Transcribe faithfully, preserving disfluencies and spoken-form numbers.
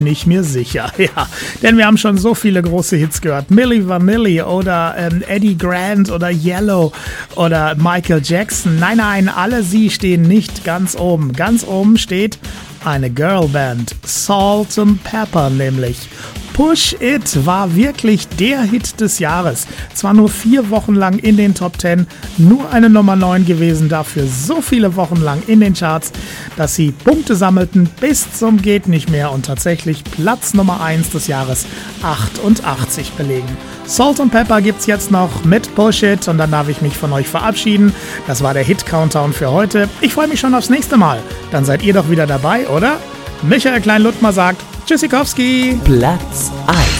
Nicht mir sicher, ja, denn wir haben schon so viele große Hits gehört. Milli Vanilli oder ähm, Eddie Grant oder Yellow oder Michael Jackson. Nein, nein, alle sie stehen nicht ganz oben. Ganz oben steht eine Girlband, Salt and Pepper nämlich. Push It war wirklich der Hit des Jahres. Zwar nur vier Wochen lang in den Top Ten, nur eine Nummer neun gewesen, dafür so viele Wochen lang in den Charts, dass sie Punkte sammelten bis zum geht nicht mehr und tatsächlich Platz Nummer eins des Jahres achtundachtzig belegen. Salt and Pepper gibt's jetzt noch mit Push It und dann darf ich mich von euch verabschieden. Das war der Hit-Countdown für heute. Ich freue mich schon aufs nächste Mal. Dann seid ihr doch wieder dabei, oder? Michael Klein-Luttmer sagt Tschüssikowski. Platz